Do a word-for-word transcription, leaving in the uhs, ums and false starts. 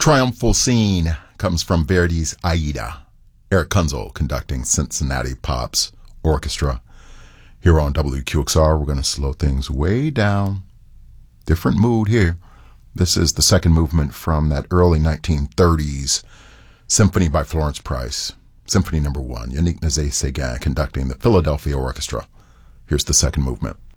Triumphal Scene comes from Verdi's Aida. Eric Kunzel conducting Cincinnati Pops Orchestra. Here on W Q X R, we're going to slow things way down. Different mood here. This is the second movement from that early nineteen thirties symphony by Florence Price. Symphony number one. Yannick Nézet-Séguin conducting the Philadelphia Orchestra. Here's the second movement.